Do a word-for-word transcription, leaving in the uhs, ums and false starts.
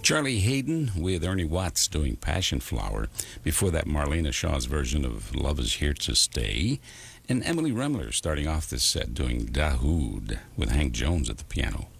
Charlie Hayden with Ernie Watts doing Passion Flower. Before that, Marlena Shaw's version of Love Is Here to Stay. And Emily Remler starting off this set doing Dahoud with Hank Jones at the piano.